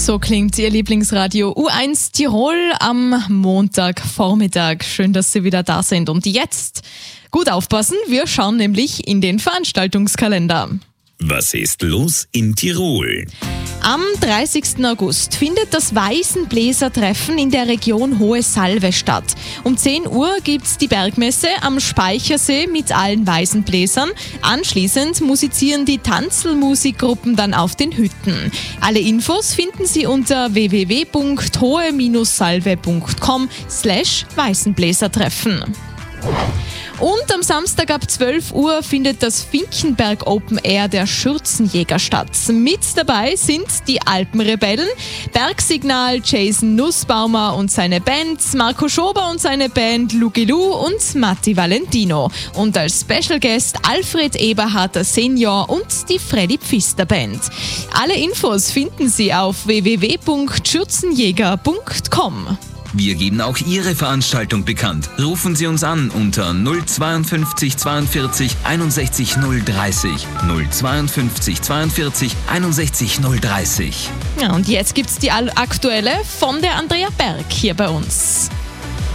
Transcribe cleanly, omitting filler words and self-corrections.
So klingt Ihr Lieblingsradio U1 Tirol am Montagvormittag. Schön, dass Sie wieder da sind. Und jetzt gut aufpassen, wir schauen nämlich in den Veranstaltungskalender. Was ist los in Tirol? Am 30. August findet das Weißenbläsertreffen in der Region Hohe Salve statt. Um 10 Uhr gibt's die Bergmesse am Speichersee mit allen Weißenbläsern. Anschließend musizieren die Tanzelmusikgruppen dann auf den Hütten. Alle Infos finden Sie unter www.hohe-salve.com/Weißenbläsertreffen. Und am Samstag ab 12 Uhr findet das Finkenberg Open Air der Schürzenjäger statt. Mit dabei sind die Alpenrebellen, Bergsignal, Jason Nussbaumer und seine Band, Marco Schober und seine Band Lucky Lou und Matti Valentino. Und als Special Guest Alfred Eberharter Senior und die Freddy Pfister Band. Alle Infos finden Sie auf www.schürzenjäger.com. Wir geben auch Ihre Veranstaltung bekannt. Rufen Sie uns an unter 052 42 61 030. 052 42 61 030. Ja, und jetzt gibt's die aktuelle von der Andrea Berg hier bei uns.